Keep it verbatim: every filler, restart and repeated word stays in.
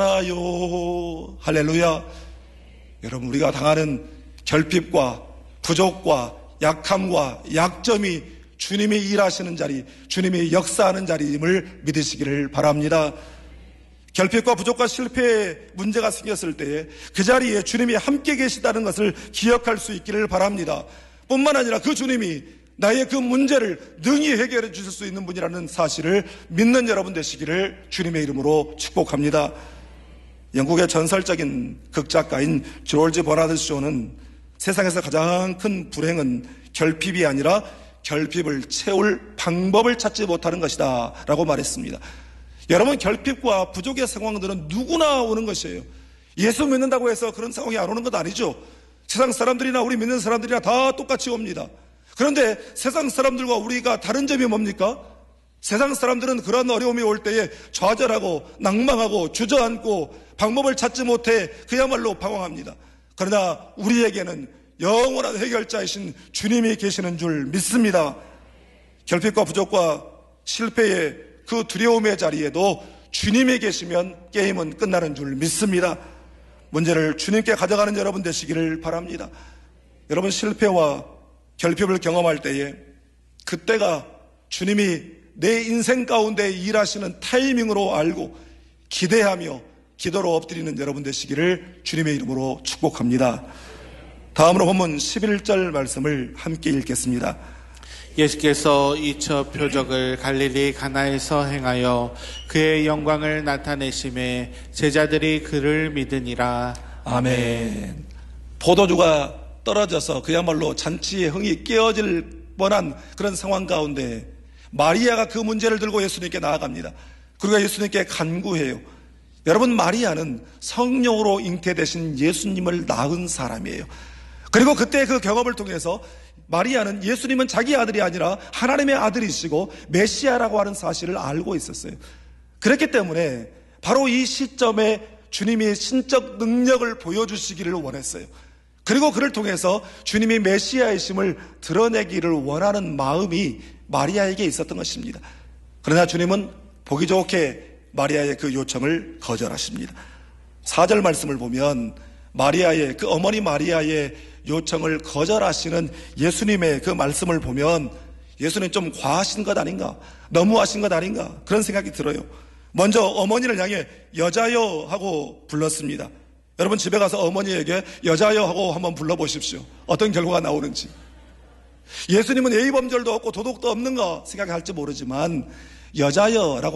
요 할렐루야. 여러분, 우리가 당하는 결핍과 부족과 약함과 약점이 주님이 일하시는 자리, 주님이 역사하는 자리임을 믿으시기를 바랍니다. 결핍과 부족과 실패에 문제가 생겼을 때에 그 자리에 주님이 함께 계시다는 것을 기억할 수 있기를 바랍니다. 뿐만 아니라 그 주님이 나의 그 문제를 능히 해결해 주실 수 있는 분이라는 사실을 믿는 여러분 되시기를 주님의 이름으로 축복합니다. 영국의 전설적인 극작가인 조지 버나드 쇼는 세상에서 가장 큰 불행은 결핍이 아니라 결핍을 채울 방법을 찾지 못하는 것이다 라고 말했습니다. 여러분, 결핍과 부족의 상황들은 누구나 오는 것이에요. 예수 믿는다고 해서 그런 상황이 안 오는 것 아니죠. 세상 사람들이나 우리 믿는 사람들이나 다 똑같이 옵니다. 그런데 세상 사람들과 우리가 다른 점이 뭡니까? 세상 사람들은 그런 어려움이 올 때에 좌절하고 낭망하고 주저앉고 방법을 찾지 못해 그야말로 방황합니다. 그러나 우리에게는 영원한 해결자이신 주님이 계시는 줄 믿습니다. 결핍과 부족과 실패의 그 두려움의 자리에도 주님이 계시면 게임은 끝나는 줄 믿습니다. 문제를 주님께 가져가는 여러분 되시기를 바랍니다. 여러분, 실패와 결핍을 경험할 때에 그때가 주님이 내 인생 가운데 일하시는 타이밍으로 알고 기대하며 기도로 엎드리는 여러분 되시기를 주님의 이름으로 축복합니다. 다음으로 본문 십일 절 말씀을 함께 읽겠습니다. 예수께서 이처 표적을 갈릴리 가나에서 행하여 그의 영광을 나타내심에 제자들이 그를 믿으니라. 아멘. 포도주가 떨어져서 그야말로 잔치의 흥이 깨어질 뻔한 그런 상황 가운데 마리아가 그 문제를 들고 예수님께 나아갑니다. 그리고 예수님께 간구해요. 여러분, 마리아는 성령으로 잉태되신 예수님을 낳은 사람이에요. 그리고 그때 그 경험을 통해서 마리아는 예수님은 자기 아들이 아니라 하나님의 아들이시고 메시아라고 하는 사실을 알고 있었어요. 그렇기 때문에 바로 이 시점에 주님이 신적 능력을 보여주시기를 원했어요. 그리고 그를 통해서 주님이 메시아이심을 드러내기를 원하는 마음이 마리아에게 있었던 것입니다. 그러나 주님은 보기 좋게 마리아의 그 요청을 거절하십니다. 사 절 말씀을 보면 마리아의 그 어머니 마리아의 요청을 거절하시는 예수님의 그 말씀을 보면 예수님 좀 과하신 것 아닌가, 너무하신 것 아닌가 그런 생각이 들어요. 먼저 어머니를 향해 여자여 하고 불렀습니다. 여러분, 집에 가서 어머니에게 여자여 하고 한번 불러보십시오. 어떤 결과가 나오는지. 예수님은 예의범절도 없고 도덕도 없는가 생각할지 모르지만 여자여라고